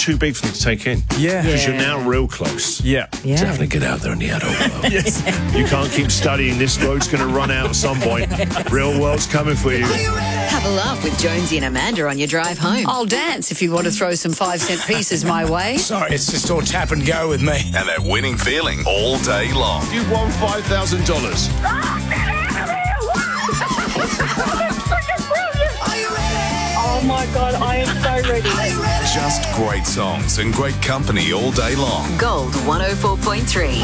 too big for them to take in. Yeah. Because you're now real close. Yeah. Definitely get out there in the adult world. Yes. You can't keep studying. This road's going to run out at some point. Real world's coming for you. Have a laugh with Jonesy and Amanda on your drive home. I'll dance if you want to throw some 5-cent pieces my way. Sorry, it's just all tap and go with me. And that winning feeling all day long. You've won $5,000. Oh my God, I am so ready. Just great songs and great company all day long. Gold 104.3.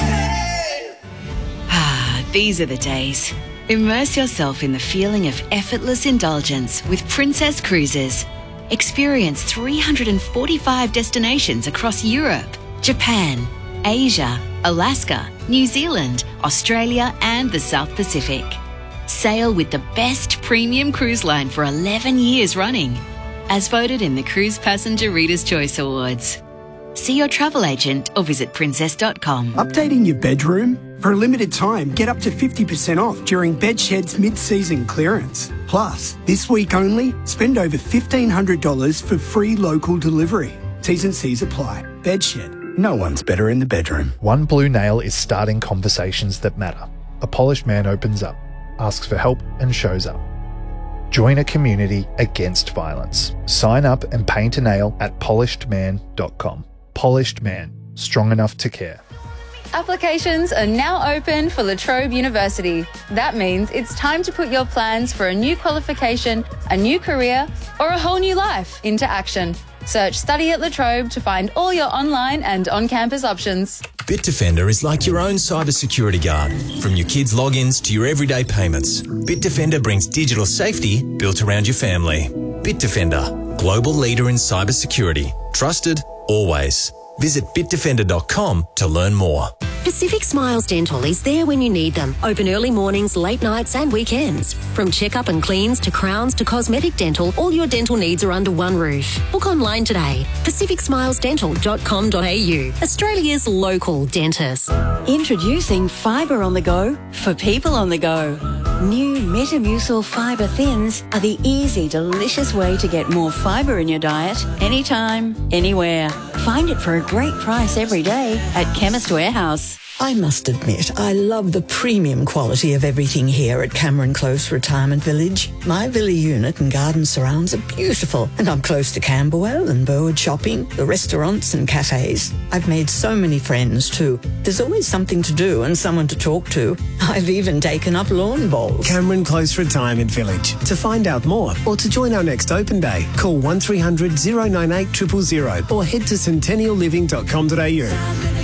These are the days. Immerse yourself in the feeling of effortless indulgence with Princess Cruises. Experience 345 destinations across Europe, Japan, Asia, Alaska, New Zealand, Australia and the South Pacific. Sail with the best premium cruise line for 11 years running, as voted in the Cruise Passenger Reader's Choice Awards. See your travel agent or visit princess.com. Updating your bedroom? For a limited time, get up to 50% off during Bedshed's mid-season clearance. Plus, this week only, spend over $1,500 for free local delivery. T's and C's apply. Bedshed. No one's better in the bedroom. One Blue Nail is starting conversations that matter. A polished man opens up, asks for help and shows up. Join a community against violence. Sign up and paint a nail at polishedman.com. Polished Man, strong enough to care. Applications are now open for La Trobe University. That means it's time to put your plans for a new qualification, a new career, or a whole new life into action. Search Study at La Trobe to find all your online and on-campus options. Bitdefender is like your own cybersecurity guard. From your kids' logins to your everyday payments, Bitdefender brings digital safety built around your family. Bitdefender, global leader in cybersecurity. Trusted, always. Visit bitdefender.com to learn more. Pacific Smiles Dental is there when you need them. Open early mornings, late nights and weekends. From checkup and cleans to crowns to cosmetic dental, all your dental needs are under one roof. Book online today. pacificsmilesdental.com.au. Australia's local dentist. Introducing Fibre on the Go for people on the go. New Metamucil Fibre Thins are the easy, delicious way to get more fibre in your diet anytime, anywhere. Find it for a great price every day at Chemist Warehouse. I must admit, I love the premium quality of everything here at Cameron Close Retirement Village. My villa unit and garden surrounds are beautiful, and I'm close to Camberwell and Burwood Shopping, the restaurants and cafes. I've made so many friends too. There's always something to do and someone to talk to. I've even taken up lawn bowls. Cameron Close Retirement Village. To find out more or to join our next open day, call 1300 098 000 or head to centennialliving.com.au.